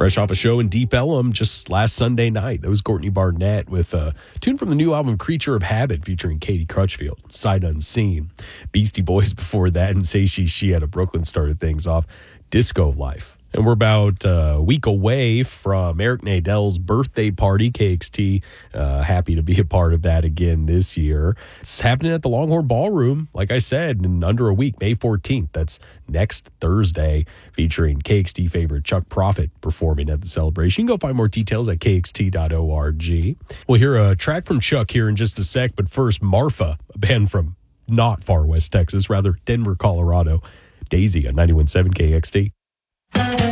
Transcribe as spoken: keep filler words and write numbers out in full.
Fresh off a show in Deep Ellum just last Sunday night. That was Courtney Barnett with a tune from the new album Creature of Habit featuring Katie Crutchfield, Sight Unseen. Beastie Boys before that, and Say She She Out of Brooklyn started things off. Disco Life. And we're about a week away from Eric Nadell's birthday party. K X T, uh, happy to be a part of that again this year. It's happening at the Longhorn Ballroom, like I said, in under a week, May fourteenth. That's next Thursday, featuring K X T favorite Chuck Prophet performing at the celebration. You can go find more details at k x t dot org. We'll hear a track from Chuck here in just a sec, but first, Marfa, a band from not far west Texas, rather Denver, Colorado. Daisy on ninety-one point seven K X T.